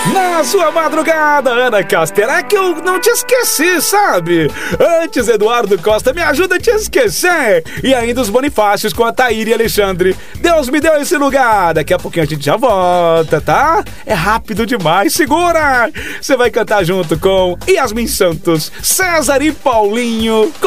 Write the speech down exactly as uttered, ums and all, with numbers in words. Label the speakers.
Speaker 1: Na sua madrugada, Ana Caster, é que eu não te esqueci, sabe? Antes, Eduardo Costa, me ajuda a te esquecer. E ainda os Bonifácios com a Taíra e Alexandre. Deus me deu esse lugar. Daqui a pouquinho a gente já volta, tá? É rápido demais, segura! Você vai cantar junto com Yasmin Santos, César e Paulinho.